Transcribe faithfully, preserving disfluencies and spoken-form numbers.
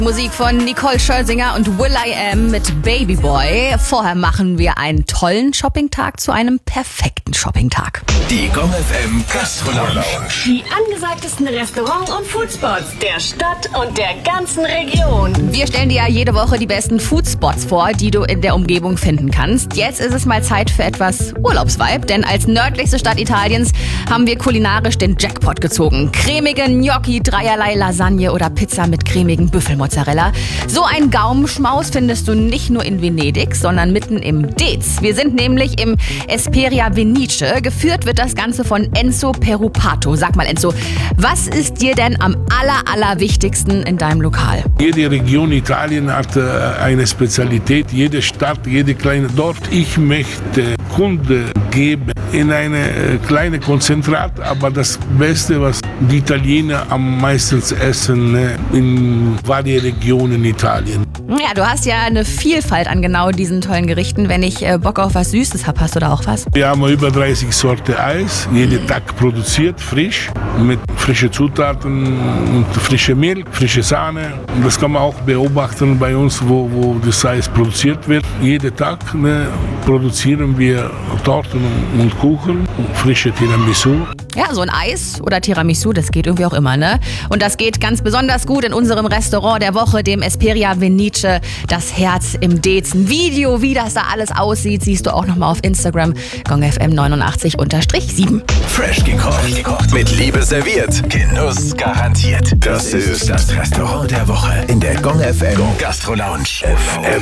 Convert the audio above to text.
Musik von Nicole Scherzinger und will.i.am mit Baby Boy. Vorher machen wir einen tollen Shoppingtag zu einem perfekten Shoppingtag. Die Gong F M Gastro-Lounge. Die angesagtesten Restaurants und Foodspots der Stadt und der ganzen Region. Wir stellen dir ja jede Woche die besten Foodspots vor, die du in der Umgebung finden kannst. Jetzt ist es mal Zeit für etwas Urlaubsvibe, denn als nördlichste Stadt Italiens haben wir kulinarisch den Jackpot gezogen. Cremige Gnocchi, dreierlei Lasagne oder Pizza mit cremigen Büffelmozzarella. So ein Gaumenschmaus findest du nicht nur in Venedig, sondern mitten im Dez. Wir sind nämlich im Esperia Venice. Geführt wird das Ganze von Enzo Perupato. Sag mal, Enzo, was ist dir denn am aller, aller wichtigsten in deinem Lokal? Jede Region Italien hat äh, eine Spezialität, jede Stadt, jede kleine Dorf. Ich möchte Kunde geben in eine äh, kleine Konzentrat, aber das Beste, was die Italiener am meisten essen, ne, in variierte Regionen Italien. Ja, du hast ja eine Vielfalt an genau diesen tollen Gerichten. Wenn ich äh, Bock auf was Süßes habe, hast du da auch was? Wir haben über dreißig Sorten Eis, jeden Tag produziert, frisch, mit frischen Zutaten und frische Milch, frische Sahne. Und das kann man auch beobachten bei uns, wo, wo das Eis produziert wird. Jeden Tag ne, produzieren wir Torten und Kuchen, frische Tiramisu. Ja, so ein Eis oder Tiramisu, das geht irgendwie auch immer, ne? Und das geht ganz besonders gut in unserem Restaurant der Woche, dem Esperia Venice, das Herz im Dez. Ein Video, wie das da alles aussieht, siehst du auch nochmal auf Instagram, Gong F M neunundachtzig sieben. Fresh gekocht, mit Liebe serviert, Genuss garantiert. Das ist das Restaurant der Woche in der Gong F M Gastro-Lounge.